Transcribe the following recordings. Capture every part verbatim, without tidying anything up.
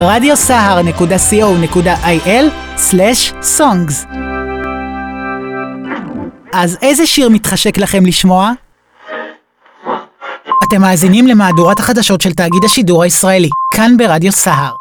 רדיו סהר נקודה סי או נקודה איי אל סלש סונגס. אז איזה שיר מתחשק לכם לשמוע? אתם מאזינים למהדורת החדשות של תאגיד השידור הישראלי, כאן ברדיו סהר.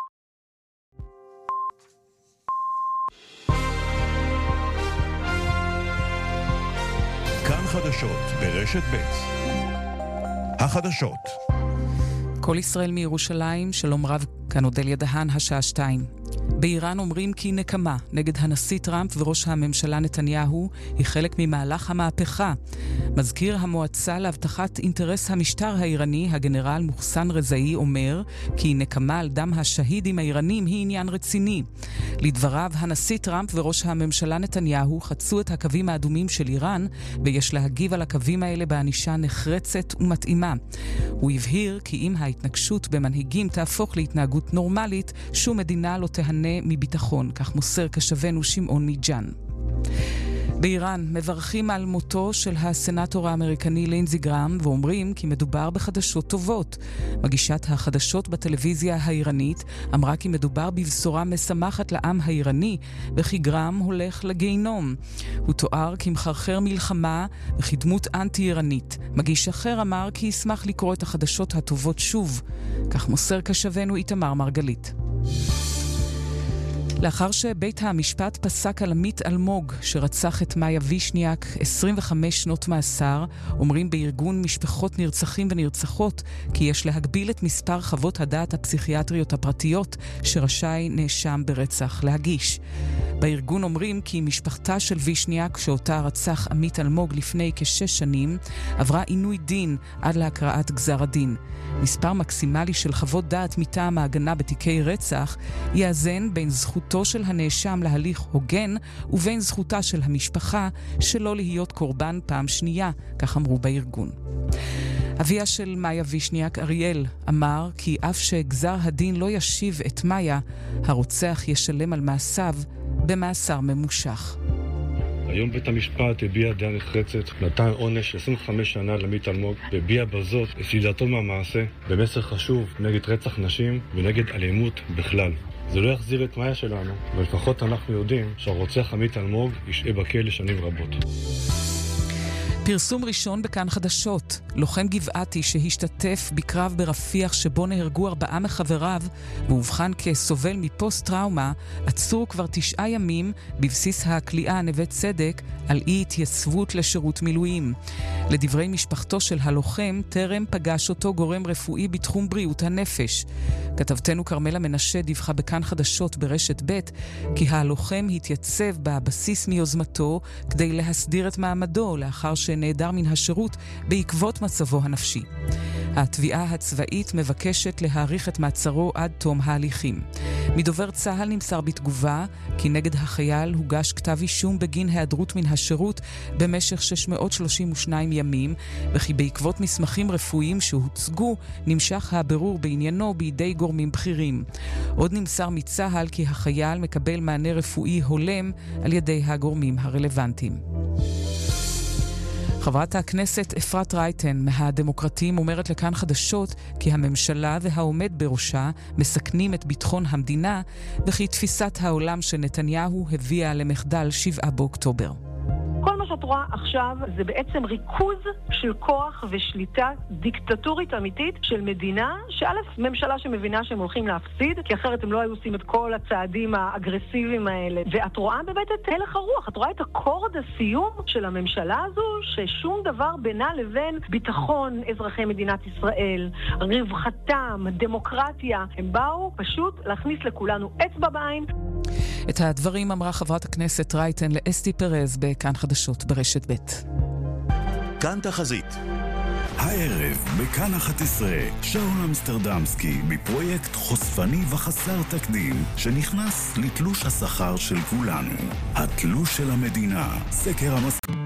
כאן חדשות ברשת ב'. החדשות. כל ישראל מירושלים, שלום רב, כאן אודליה דהן, השעה שתיים. באיראן אומרים כי נקמה נגד הנשיא טראמפ וראש הממשלה נתניהו היא חלק ממהלך המהפכה. מזכיר המועצה להבטחת אינטרס המשטר האיראני, הגנרל מוחסן רזאי, אומר כי נקמה על דם השהידים האיראנים היא עניין רציני. לדבריו, הנשיא טראמפ וראש הממשלה נתניהו חצו את הקווים האדומים של איראן, ויש להגיב על הקווים האלה בענישה נחרצת ומתאימה. הוא הבהיר כי אם ההתנגשות במנהיגים תהפוך להתנהגות נורמלית, שום מדינה לא תהנה מביטחון, כך מוסר קשבנו שמעון מיג'אן. באיראן מברכים על מותו של הסנאטור האמריקני לינזי גרהם ואומרים כי מדובר בחדשות טובות. מגישת החדשות בטלוויזיה האיראנית אמרה כי מדובר בבשורה משמחת לעם האיראני וכי גרהם הולך לגיהינום. הוא תואר כמחרחר מלחמה וכדמות אנטי-איראנית. מגיש אחר אמר כי ישמח לקרוא את החדשות הטובות שוב. כך מוסר קשבנו איתמר מרגלית. לאחר שבית המשפט פסק על עמית אלמוג שרצח את מאיה וישניאק עשרים וחמש שנות מאסר, אומרים בארגון משפחות נרצחים ונרצחות כי יש להגביל את מספר חוות הדעת הפסיכיאטריות הפרטיות שרשאי נאשם ברצח להגיש. בארגון אומרים כי משפחתה של וישניאק, שאותה רצח עמית אלמוג לפני כשש שנים, עברה עינוי דין עד להקראת גזר הדין. מספר מקסימלי של חוות דעת מטעם ההגנה בתיקי רצח יאזן בין זכותו של הנאשם להליך הוגן ובין זכותה של המשפחה שלא להיות קורבן פעם שנייה, כך אמרו בארגון. אביה של מאיה וישניאק, אריאל, אמר כי אף שגזר הדין לא ישיב את מאיה, הרוצח ישלם על מעשיו במאסר ממושך. היום בית המשפט הביע דעה נחרצת, נתן עונש עשרים וחמש שנה לעמית אלמוג, והביע בזאת את שלילתו מהמעשה במסר חשוב נגד רצח נשים ונגד אלימות בכלל. זה לא יחזיר את מאיה שלנו, ולפחות אנחנו יודעים שהרוצח עמית אלמוג ישעה בכלא שנים רבות. פרסום ראשון בכאן חדשות. לוחם גבעתי שהשתתף בקרב ברפיח שבו נהרגו ארבעה מחבריו והובחן כסובל מפוסט-טראומה, עצור כבר תשעה ימים בבסיס הכליאה נווה צדק על אי התייצבות לשירות מילואים. לדברי משפחתו של הלוחם, טרם פגש אותו גורם רפואי בתחום בריאות הנפש. כתבתנו קרמלה מנשה דיווחה בכאן חדשות ברשת ב' כי הלוחם התייצב בבסיס מיוזמתו כדי להסדיר את מעמדו לאחר שנעדר מן השירות בעקבות מצבו הנפשי. התביעה הצבאית מבקשת להאריך את מעצרו עד תום ההליכים. מדובר צהל נמסר בתגובה כי נגד החייל הוגש כתב אישום בגין היעדרות מן השירות במשך שש מאות שלושים ושניים ימים, וכי בעקבות מסמכים רפואיים שהוצגו נמשך הבירור בעניינו בידי גורמים בכירים. עוד נמסר מצהל כי החייל מקבל מענה רפואי הולם על ידי הגורמים הרלוונטיים. חברת הכנסת אפרת רייטן מהדמוקרטים אומרת לכאן חדשות כי הממשלה והעומד בראשה מסכנים את ביטחון המדינה וכי תפיסת העולם שנתניהו הביאה למחדל שבעה באוקטובר. כל מה שאת רואה עכשיו זה בעצם ריכוז של כוח ושליטה דיקטטורית אמיתית של מדינה, שא' ממשלה שמבינה שהם הולכים להפסיד, כי אחרת הם לא היו עושים את כל הצעדים האגרסיביים האלה. ואת רואה באמת את הלך הרוח, את רואה את אקורד הסיום של הממשלה הזו, ששום דבר בינה לבין ביטחון אזרחי מדינת ישראל, רווחתם, דמוקרטיה, הם באו פשוט להכניס לכולנו אצבע בעין. את הדברים אמרה חברת הכנסת רייטן לאסתי פרז בכאן חדשות ברשת ב'. כאן תחזית. הערב בכאן אחת עשרה, שאול אמסטרדמסקי בפרויקט חושפני וחסר תקדים שנכנס לתלוש השכר של כולנו, התלוש של המדינה, סקר המשכורת.